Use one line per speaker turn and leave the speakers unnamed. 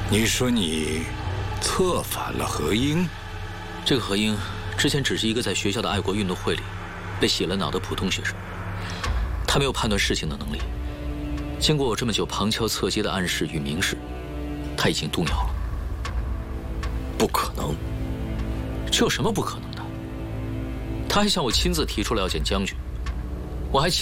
你说你策反了何英？
这个何英之前只是一个在学校的爱国运动会里被洗了脑的普通学生，他没有判断事情的能力。经过我这么久旁敲侧击的暗示与明示，他已经动摇了。
不可能，
这有什么不可能的？他还向我亲自提出了要见将军，我还亲。